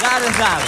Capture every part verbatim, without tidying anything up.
Dar es dar.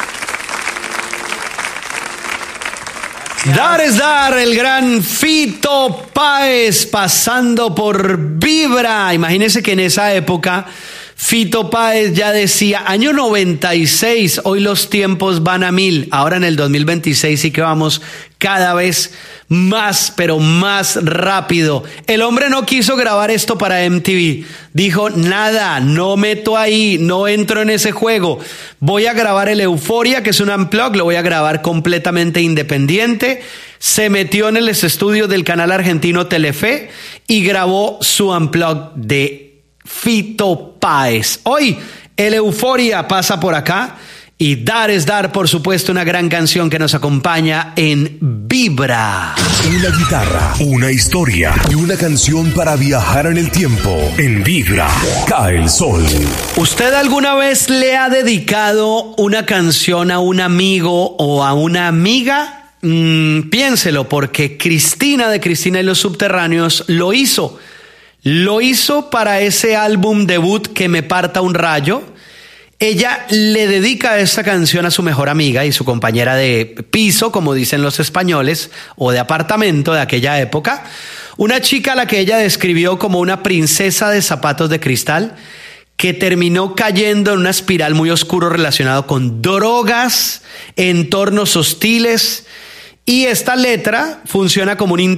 Dar es dar, el gran Fito Páez pasando por Vibra. Imagínense que en esa época Fito Páez ya decía, año noventa y seis, hoy los tiempos van a mil. Ahora en el dos mil veintiséis sí que vamos cada vez más, pero más rápido. El hombre no quiso grabar esto para M T V. Dijo, nada, no meto ahí, no entro en ese juego. Voy a grabar el Euforia, que es un unplug, lo voy a grabar completamente independiente. Se metió en los estudios del canal argentino Telefe y grabó su unplug de Fito Páez. Hoy el Euforia pasa por acá y Dar es dar, por supuesto, una gran canción que nos acompaña en Vibra. Una guitarra, una historia y una canción para viajar en el tiempo. En Vibra, cae el sol. ¿Usted alguna vez le ha dedicado una canción a un amigo o a una amiga? Mm, piénselo, porque Cristina de Cristina y los Subterráneos lo hizo. Lo hizo para ese álbum debut Que me parta un rayo. Ella le dedica esta canción a su mejor amiga y su compañera de piso, como dicen los españoles, o de apartamento de aquella época. Una chica a la que ella describió como una princesa de zapatos de cristal que terminó cayendo en una espiral muy oscura relacionado con drogas, entornos hostiles. Y esta letra funciona como un